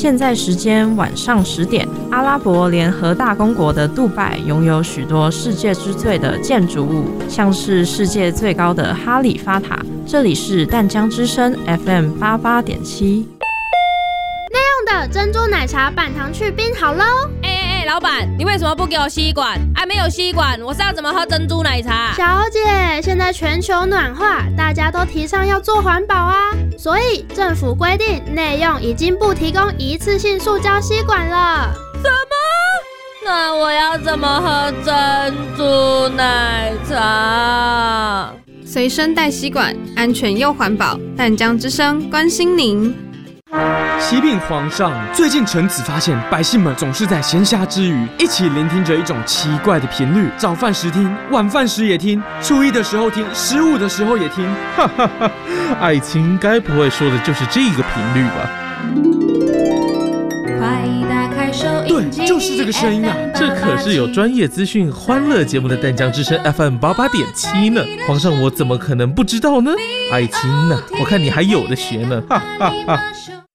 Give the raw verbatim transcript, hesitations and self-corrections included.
现在时间晚上十点，阿拉伯联合大公国的杜拜拥有许多世界之最的建筑物，像是世界最高的哈利法塔。这里是淡江之声 F M 八八点七。 内用的珍珠奶茶半糖去冰好喽！ 哎哎哎，老板，你为什么不给我吸管？啊，没有吸管，我是要怎么喝珍珠奶茶？ 小姐，现在全球暖化，大家都提倡要做环保啊，所以政府规定内用已经不提供一次性塑胶吸管了。 什么？那我要怎么喝珍珠奶茶？ 随身带吸管，安全又环保。淡江之声关心您。 启禀皇上，最近臣子发现百姓们总是在闲暇之余一起聆听着一种奇怪的频率，早饭时听，晚饭时也听，初一的时候听，十五的时候也听。 哈哈哈，爱卿该不会说的就是这个频率吧？ 对，就是这个声音啊！ 这可是有专业资讯、欢乐节目的淡江之声 F M 八八点七呢。皇上，我怎么可能不知道呢？爱卿呢、啊？我看你还有的学呢！哈哈哈。